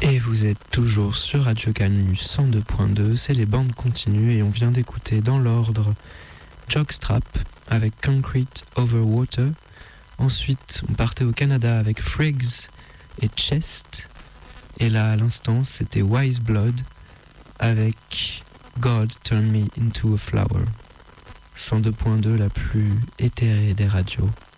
Et vous êtes toujours sur Radio Canu 102.2, c'est les bandes continues et on vient d'écouter dans l'ordre Jockstrap avec Concrete Over Water. Ensuite, on partait au Canada avec Friggs et Chest. Et là, à l'instant, c'était Wise Blood avec God Turn Me Into a Flower. 102.2, la plus éthérée des radios.